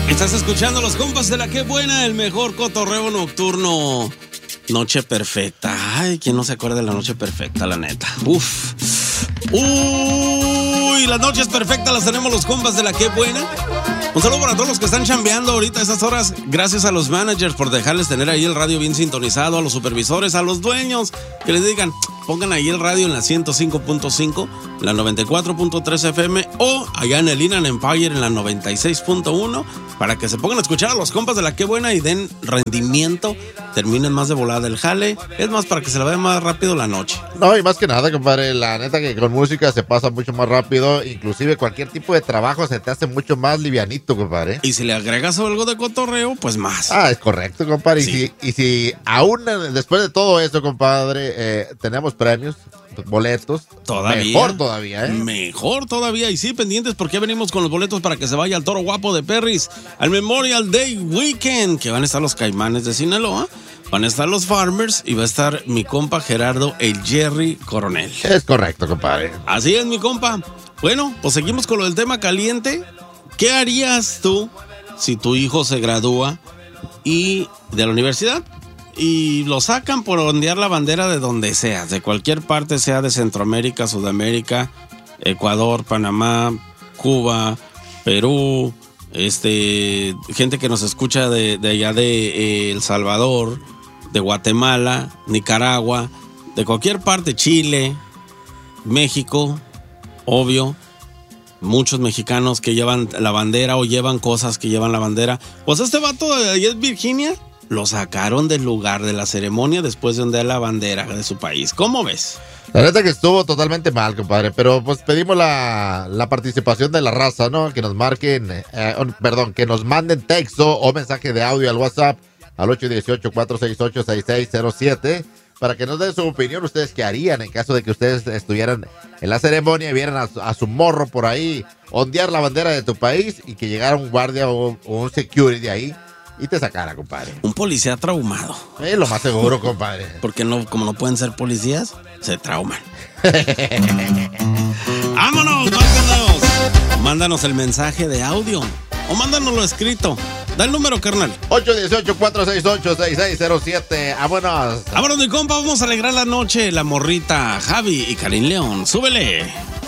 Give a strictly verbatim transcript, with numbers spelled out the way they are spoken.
Estás escuchando los compas de la Qué Buena, el mejor cotorreo nocturno. Noche perfecta. Ay, ¿quién no se acuerda de la noche perfecta, la neta? Uf. Uy, las noches perfectas las tenemos los compas de la Qué Buena. Un saludo para todos los que están chambeando ahorita a esas horas. Gracias a los managers por dejarles tener ahí el radio bien sintonizado, a los supervisores, a los dueños que les digan, pongan ahí el radio en la ciento cinco punto cinco, la noventa y cuatro punto tres F M o allá en el Inland Empire en la noventa y seis punto uno para que se pongan a escuchar a los compas de la Qué Buena y den rendimiento, terminen más de volada el jale. Es más, para que se la vea más rápido la noche. No, y más que nada, compadre, la neta que con música se pasa mucho más rápido. Inclusive cualquier tipo de trabajo se te hace mucho más livianito, compadre. Y si le agregas algo de cotorreo, pues más. Ah, es correcto, compadre. Sí. Y, si, y si aún después de todo eso, compadre, eh, tenemos premios, boletos. Todavía. Mejor todavía, ¿eh? Mejor todavía. Y sí, pendientes porque venimos con los boletos para que se vaya al Toro Guapo de Perris, al Memorial Day Weekend, que van a estar los Caimanes de Sinaloa, van a estar los Farmers y va a estar mi compa Gerardo, el Jerry Coronel. Es correcto, compadre. Así es, mi compa. Bueno, pues seguimos con lo del tema caliente. ¿Qué harías tú si tu hijo se gradúa y de la universidad y lo sacan por ondear la bandera de donde sea, de cualquier parte, sea de Centroamérica, Sudamérica, Ecuador, Panamá, Cuba, Perú, este, gente que nos escucha de, de allá de eh, El Salvador, de Guatemala, Nicaragua, de cualquier parte, Chile, México, obvio, muchos mexicanos que llevan la bandera o llevan cosas que llevan la bandera. Pues este vato de allá es Virginia. Lo sacaron del lugar de la ceremonia después de ondear la bandera de su país. ¿Cómo ves? La neta que estuvo totalmente mal, compadre, pero pues pedimos la, la participación de la raza, ¿no? Que nos marquen, eh, perdón, que nos manden texto o mensaje de audio al WhatsApp al ocho uno ocho, cuatro seis ocho, seis seis cero siete para que nos den su opinión. ¿Ustedes qué harían en caso de que ustedes estuvieran en la ceremonia y vieran a, a su morro por ahí ondear la bandera de tu país y que llegara un guardia o, o un security ahí y te sacara, compadre? Un policía traumado. Es lo más seguro, compadre. Porque no, como no pueden ser policías, se trauman. ¡Vámonos! ¡Márcanos! Mándanos el mensaje de audio o mándanoslo escrito. Da el número, carnal. ocho uno ocho, cuatro seis ocho, seis seis cero siete. ¡Vámonos! Vámonos, mi compa. Vamos a alegrar la noche. La morrita, Javi y Karim León. ¡Súbele!